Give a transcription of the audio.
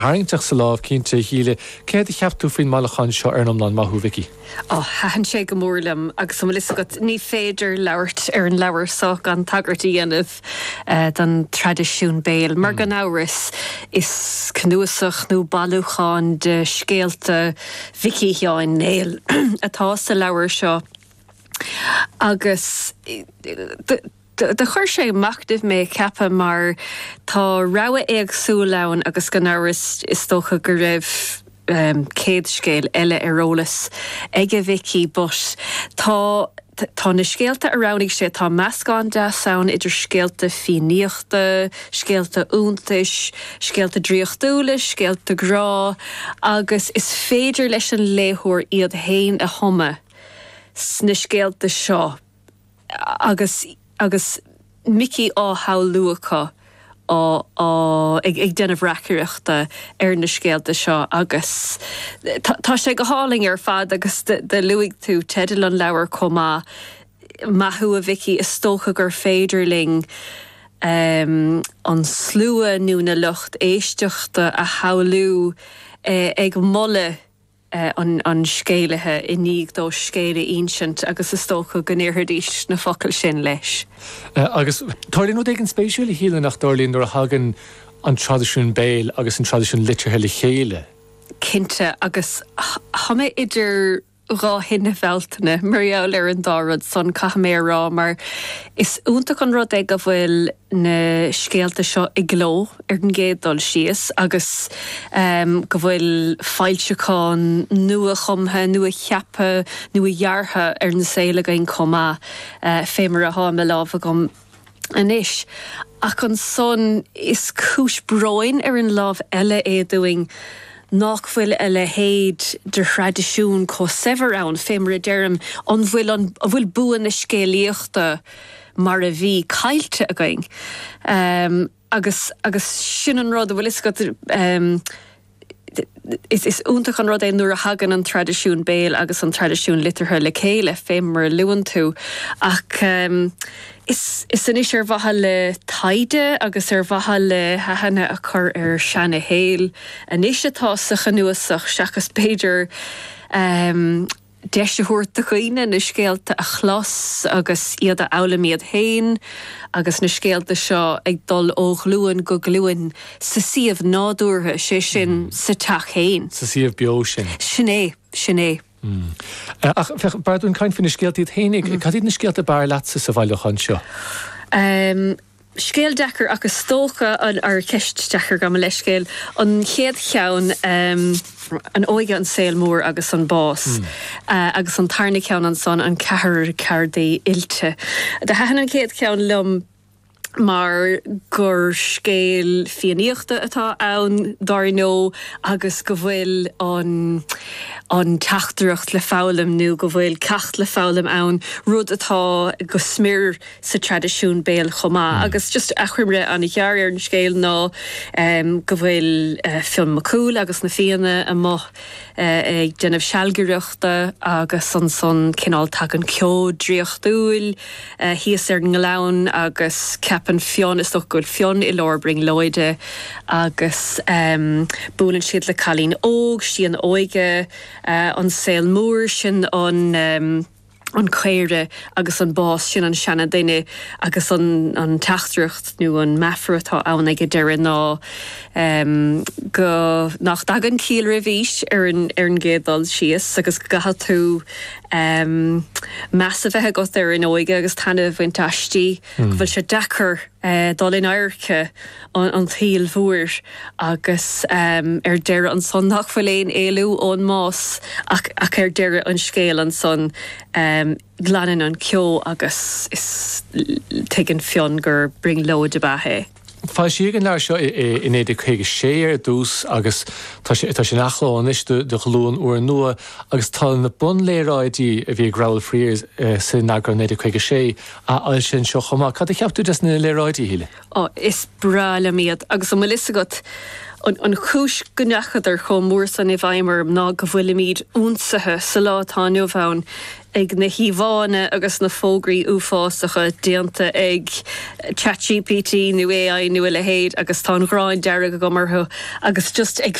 Haingteach sa láh cínte híle, céad I cheaptú faoin malachan seo arnamlan maithú Vicky. Hahan sé go mórlam agus som lis got ní féidir lauert an leabhar soch an tagartí anmh dan tradiisiún béal. Mar gan áras is cnuasach nó balúcháin de scéalta Vicky heáin néal atá sa leabhar seo. Agus de chuir sé machtaibh mé ceapa mar tá rogha éagsú len agus gan áras is tócha go raibh céad scéal eile arólas ag a Vicky, but tá na scéalta aránig sé tá meascán de saon idir scéalta finíochta, scéalta úntais, scéalta dríochtúla, scéalta grá, agus is féidir leis an léthúir iad hain a thoma sna scéalta seo. Agus Mickey á haluacha ag denmh reachaireachta na scéalta seo, agus tá sé go háling fad agus de luigh tú teidir an leabhar comá maithú a Vicky is tócha gur féidirling an slua nó na lucht éisteachta a haulú ag molle an scéalathe iníag dó scéile insint agus is tócha gnéirthadís na focail sin leis. Agus táirlíonn nó ag an spéisiúla híle nach dárlíonn nuair a hagan an tradiisiún béal agus an tradiisiún litirthe le chéile. Cinnte agus thama idir rá hinna bheltaine marall ar an dárad son caith mé rá, mar is úntaach an rud ag go bhfuil na scéalta seo i gló ar an géaddul síos, agus go bhfuil fáilteáin nua chumtha, nua cheappa, nua dheartha ar na saoile gaon comá fémar a háim le lábha gom anis. Ach an son is cúis broin ar an lábh eile éadúing nach bhfuil eile héad de tradiisiún có sever ann fémar a deirm an bhfuil buan na scéalaíochta mar a bhí caiilte a going. Agus sin an rud a bhfuil is úntaach an rud é nuair a hagan an tradiisiún béal agus an tradiisiún litirthe le chéile fémar luan tú. Ach is inis ar bhatha le taide agus ar bhatha le hahanna a chur ar seanna héal. Anis atá sa chanuasach seachas péidir deisiúirt a chuoine na scéalta a chlas agus iad a álamíad hain agus na scéalta seo ag dul ó gluúin go gluúin sa siomh nádúrtha sé sin sa teach hain. Sa siomh beo sin. Sinné. Ach barún cain fin na scéaltaí hénig, cadíad na scéalta bar leatsa sa bhailochan seo? Scéal dechar agus tócha an ar ceist dechar go leis scéal an chéad cheann an óige an saoil mór agus an bás agus an tarna ceann an son an ceardaí ilte. De hahan an chéad ceann lom mar gur scéal fianíochta atá ann darnó agus go bhfuil an teachtareacht le fálam nó go bhfuil ceacht le fálam ann rud atá go smir sa tradiisiún béal chomá. Agus just a chuimre an ghear ar an scéal ná go bhfuil film macúil agus na fianna a moth ag denmh sealgaireachta agus an son cinál tag an ceó dríochtúil híos ar an glán agus ceapan fion is doch goil fion I lár bring loide agus búlann siad le chalín óg sí an óige an saoil mór sin an chéire agus an bás sin an seanna daine agus an teachtareacht nó an meafar atá ann ag deire ná go nach dagan cíl rahís ar an géadal síos agus gatha tú measa bheitthe got ar an óige agus tanna bhain taistí go bhfuil sé dechar dul in airce an tíl mhuair agus ar deire an son nach bhfuil éalú ón más ach ar deire an scéal an son glann an ceó agus is tegan fion gur bring load a bathe. Fá sí an leir seo in éidir chuige séir dús agus tá sé nachláis de glún uair nua agus tá na bun léráidí a bhí grail fríir sin nagra éidir chuige sé a ail sin seo chomá. Cad cheaptú des na léráidí híle? Is bra le míad agus am lisa got an chúis gonechadar chom mór san I bhaimar ná go bhfuil míad únsathe sa látá nuamháin ag na híháine agus na fógraí uafásacha déanta ag ChatGPT nu AI nu le héad agus tá ráin deire go martha agus just ag